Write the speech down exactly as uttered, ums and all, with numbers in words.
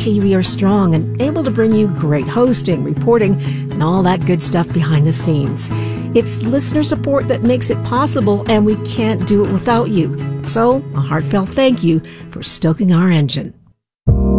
K U E are strong and able to bring you great hosting, reporting, and all that good stuff behind the scenes. It's listener support that makes it possible, and we can't do it without you. So, a heartfelt thank you for stoking our engine.